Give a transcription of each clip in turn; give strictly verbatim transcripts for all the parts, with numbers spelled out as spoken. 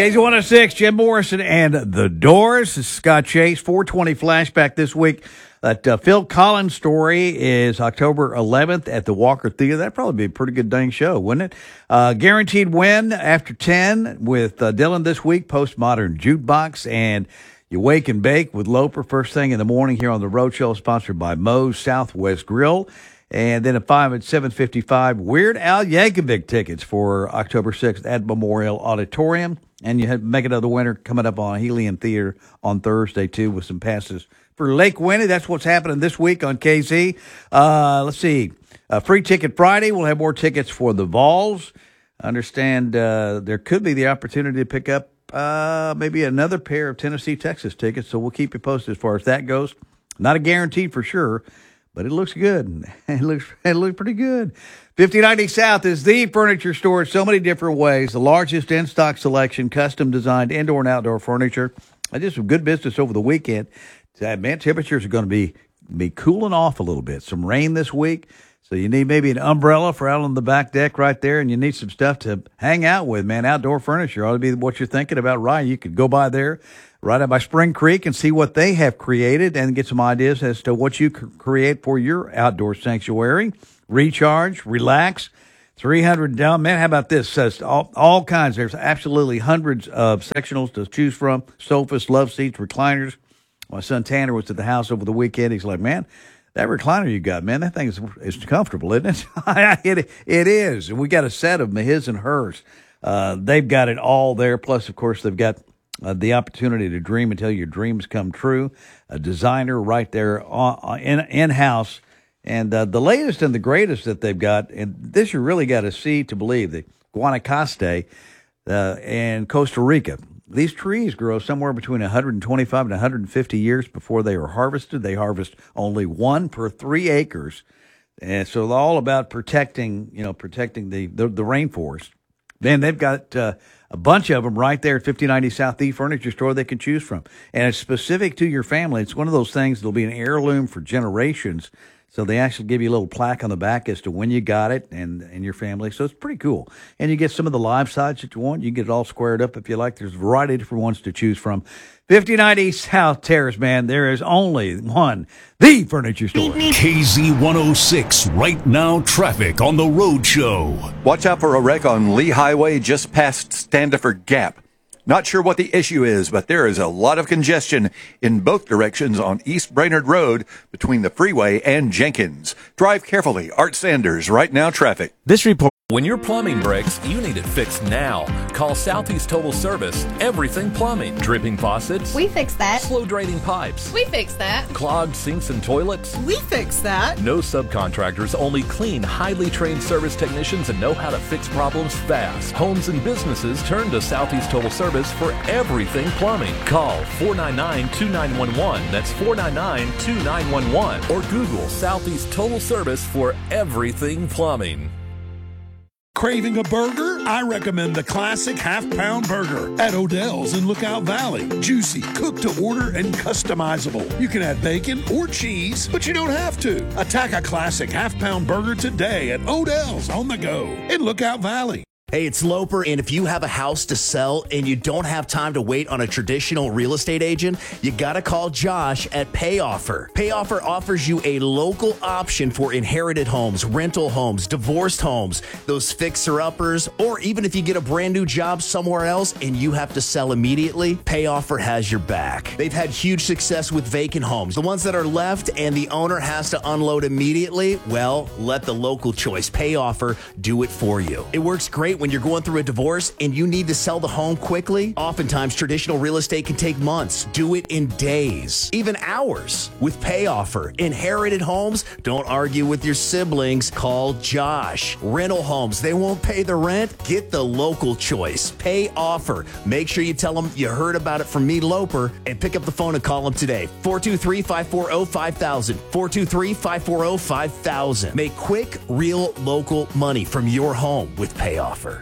K Z one oh six, Jim Morrison and The Doors. This is Scott Chase. four twenty flashback this week. That uh, Phil Collins story is October eleventh at the Walker Theater. That'd probably be a pretty good dang show, wouldn't it? Uh, guaranteed win after ten with uh, Dylan this week, Postmodern Jukebox, and You Wake and Bake with Loper first thing in the morning here on the Road Show, sponsored by Moe's Southwest Grill. And then at five at seven fifty-five, Weird Al Yankovic tickets for October sixth at Memorial Auditorium. And you have Make Another Winner coming up on Helium Theater on Thursday, too, with some passes for Lake Winnie. That's what's happening this week on K Z. Uh, let's see. Uh, Free Ticket Friday. We'll have more tickets for the Vols. I understand uh, there could be the opportunity to pick up uh, maybe another pair of Tennessee Texas tickets. So we'll keep you posted as far as that goes. Not a guarantee for sure, but it looks good. It looks it looks pretty good. fifty ninety South is the furniture store so many different ways. The largest in-stock selection, custom-designed indoor and outdoor furniture. I did some good business over the weekend. Man, temperatures are going to be be cooling off a little bit. Some rain this week, so you need maybe an umbrella for out on the back deck right there, and you need some stuff to hang out with, man. Outdoor furniture ought to be what you're thinking about, right? You could go by there right out by Spring Creek and see what they have created and get some ideas as to what you could create for your outdoor sanctuary. Recharge, relax. three hundred down. Man, how about this? Uh, all, all kinds. There's absolutely hundreds of sectionals to choose from. Sofas, love seats, recliners. My son Tanner was at the house over the weekend. He's like, man, that recliner you got, man, that thing is, is comfortable, isn't it? it? It is. And we got a set of them, his and hers. Uh, they've got it all there. Plus, of course, they've got uh, the opportunity to dream until your dreams come true. A designer right there on, in, in-house. And uh, the latest and the greatest that they've got, and this you really got to see to believe, the Guanacaste uh, in Costa Rica. These trees grow somewhere between one hundred twenty-five and one hundred fifty years before they are harvested. They harvest only one per three acres. And so they're all about protecting, you know, protecting the, the, the rainforest. Then they've got uh, a bunch of them right there at fifty ninety South, the furniture store they can choose from. And it's specific to your family. It's one of those things that'll be an heirloom for generations. So they actually give you a little plaque on the back as to when you got it and, and your family. So it's pretty cool. And you get some of the live sides that you want. You can get it all squared up if you like. There's a variety of different ones to choose from. fifty ninety South Terrace, man. There is only one, the furniture store. K Z one oh six, right now traffic on the Road Show. Watch out for a wreck on Lee Highway just past Standiford Gap. Not sure what the issue is, but there is a lot of congestion in both directions on East Brainerd Road between the freeway and Jenkins. Drive carefully. Art Sanders, Right Now Traffic. This report. When your plumbing breaks, you need it fixed now. Call Southeast Total Service. Everything plumbing. Dripping faucets. We fix that. Slow draining pipes. We fix that. Clogged sinks and toilets. We fix that. No subcontractors, only clean, highly trained service technicians and know how to fix problems fast. Homes and businesses turn to Southeast Total Service for everything plumbing. Call four nine nine, two nine one one. That's four nine nine, two nine one one. Or Google Southeast Total Service for everything plumbing. Craving a burger? I recommend the classic half-pound burger at Odell's in Lookout Valley. Juicy, cooked to order, and customizable. You can add bacon or cheese, but you don't have to. Attack a classic half-pound burger today at Odell's on the go in Lookout Valley. Hey, it's Loper, and if you have a house to sell and you don't have time to wait on a traditional real estate agent, you gotta call Josh at PayOffer. PayOffer offers you a local option for inherited homes, rental homes, divorced homes, those fixer-uppers, or even if you get a brand new job somewhere else and you have to sell immediately, PayOffer has your back. They've had huge success with vacant homes. The ones that are left and the owner has to unload immediately, well, let the local choice, PayOffer, do it for you. It works great when you're going through a divorce and you need to sell the home quickly. Oftentimes, traditional real estate can take months. Do it in days, even hours. With PayOffer, inherited homes, don't argue with your siblings. Call Josh. Rental homes, they won't pay the rent. Get the local choice. PayOffer. Make sure you tell them you heard about it from me, Loper, and pick up the phone and call them today. four two three, five four zero, five thousand. four two three, five four zero, five thousand. Make quick, real, local money from your home with PayOffer.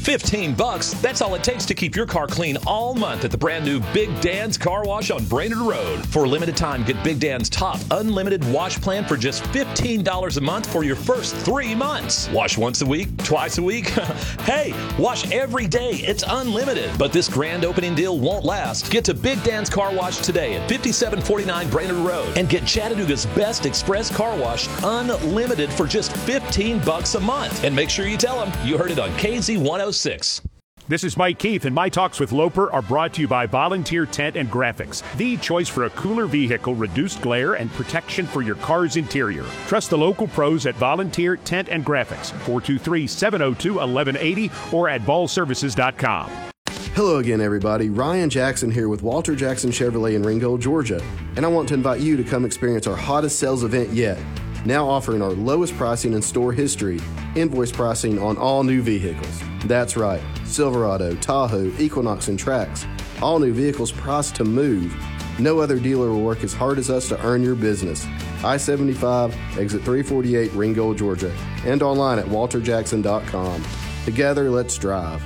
fifteen bucks, that's all it takes to keep your car clean all month at the brand new Big Dan's Car Wash on Brainerd Road. For a limited time, get Big Dan's top unlimited wash plan for just fifteen dollars a month for your first three months. Wash once a week, twice a week. Hey, wash every day. It's unlimited. But this grand opening deal won't last. Get to Big Dan's Car Wash today at fifty-seven forty-nine Brainerd Road and get Chattanooga's best express car wash unlimited for just fifteen bucks a month. And make sure you tell them you heard it on K Z one oh six. This is Mike Keith, and my talks with Loper are brought to you by Volunteer Tent and Graphics, the choice for a cooler vehicle, reduced glare, and protection for your car's interior. Trust the local pros at Volunteer Tent and Graphics, four two three, seven oh two, eleven eighty, or at ball services dot com. Hello again, everybody. Ryan Jackson here with Walter Jackson Chevrolet in Ringgold, Georgia, and I want to invite you to come experience our hottest sales event yet. Now offering our lowest pricing in store history, invoice pricing on all new vehicles. That's right, Silverado, Tahoe, Equinox, and Trax. All new vehicles priced to move. No other dealer will work as hard as us to earn your business. I seventy-five, exit three forty-eight, Ringgold, Georgia, and online at walter jackson dot com. Together, let's drive.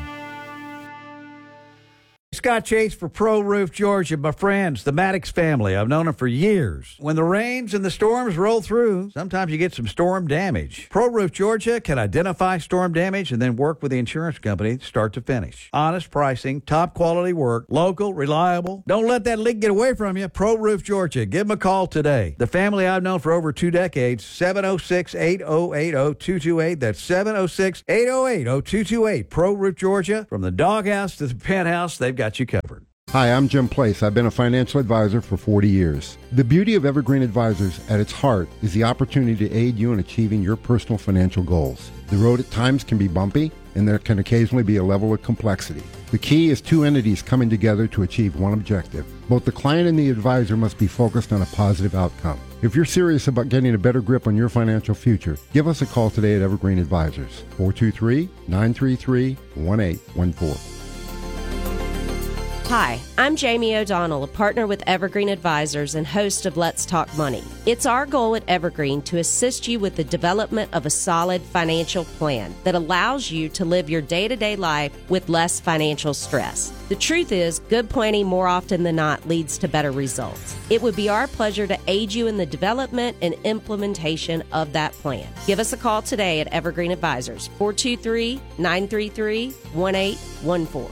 Scott Chase for Pro Roof Georgia. My friends, the Maddox family. I've known them for years. When the rains and the storms roll through, sometimes you get some storm damage. Pro Roof Georgia can identify storm damage and then work with the insurance company start to finish. Honest pricing, top quality work, local, reliable. Don't let that leak get away from you. Pro Roof Georgia. Give them a call today. The family I've known for over two decades, seven oh six, eight oh eight, oh two two eight. That's seven oh six, eight oh eight, oh two two eight. Pro Roof Georgia. From the doghouse to the penthouse, they've got you covered. Hi, I'm Jim Place. I've been a financial advisor for forty years. The beauty of Evergreen Advisors at its heart is the opportunity to aid you in achieving your personal financial goals. The road at times can be bumpy, and there can occasionally be a level of complexity. The key is two entities coming together to achieve one objective. Both the client and the advisor must be focused on a positive outcome. If you're serious about getting a better grip on your financial future, give us a call today at Evergreen Advisors, four two three, nine three three, one eight one four. Hi, I'm Jamie O'Donnell, a partner with Evergreen Advisors and host of Let's Talk Money. It's our goal at Evergreen to assist you with the development of a solid financial plan that allows you to live your day-to-day life with less financial stress. The truth is, good planning more often than not leads to better results. It would be our pleasure to aid you in the development and implementation of that plan. Give us a call today at Evergreen Advisors, four two three, nine three three, one eight one four.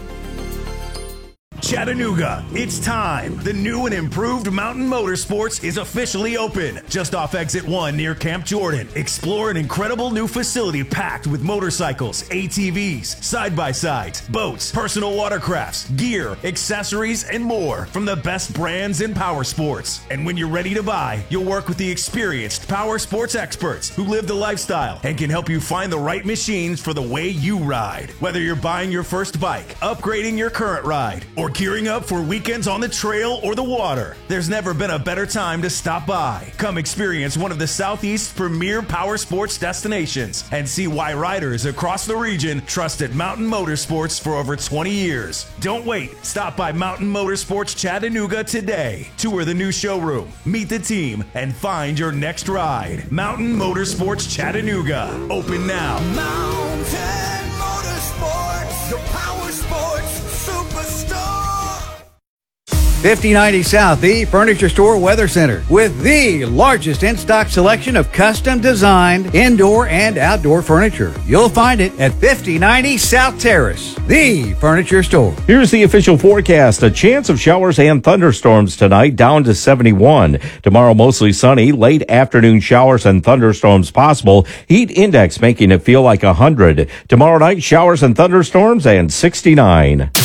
Chattanooga, it's time. The new and improved Mountain Motorsports is officially open. Just off exit one near Camp Jordan. Explore an incredible new facility packed with motorcycles, A T Vs, side-by-sides, boats, personal watercrafts, gear, accessories, and more from the best brands in power sports. And when you're ready to buy, you'll work with the experienced power sports experts who live the lifestyle and can help you find the right machines for the way you ride. Whether you're buying your first bike, upgrading your current ride, or gearing up for weekends on the trail or the water, there's never been a better time to stop by. Come experience one of the Southeast's premier power sports destinations and see why riders across the region trusted Mountain Motorsports for over twenty years. Don't wait. Stop by Mountain Motorsports Chattanooga today. Tour the new showroom, meet the team, and find your next ride. Mountain Motorsports Chattanooga. Open now. Mountain Motorsports, your power sports superstar. fifty ninety South, the Furniture Store Weather Center, with the largest in-stock selection of custom designed indoor and outdoor furniture. You'll find it at fifty ninety South Terrace, the Furniture Store. Here's the official forecast. A chance of showers and thunderstorms tonight, down to seventy-one. Tomorrow, mostly sunny. Late afternoon showers and thunderstorms possible. Heat index making it feel like one hundred. Tomorrow night, showers and thunderstorms and sixty-nine.